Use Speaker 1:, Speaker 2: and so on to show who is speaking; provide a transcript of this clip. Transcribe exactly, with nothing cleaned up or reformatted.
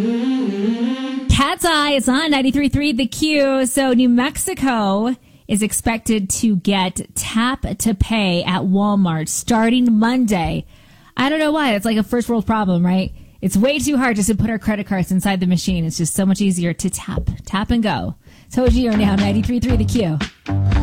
Speaker 1: Cat's Eye is on ninety-three point three The Q. So New Mexico is expected to get tap to pay at Walmart starting Monday. I don't know why. It's like a first world problem, right? It's way too hard just to put our credit cards inside the machine. It's just so much easier to tap, tap and go. So here now, ninety-three point three The Q.